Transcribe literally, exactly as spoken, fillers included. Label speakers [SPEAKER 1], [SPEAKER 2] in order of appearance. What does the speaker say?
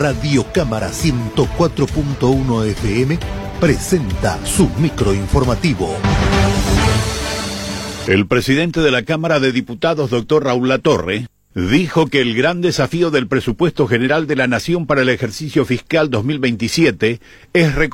[SPEAKER 1] Radio Cámara ciento cuatro punto uno F M presenta su microinformativo.
[SPEAKER 2] El presidente de la Cámara de Diputados, doctor Raúl Latorre, dijo que el gran desafío del presupuesto general de la Nación para el ejercicio fiscal dos mil veintisiete es reconocer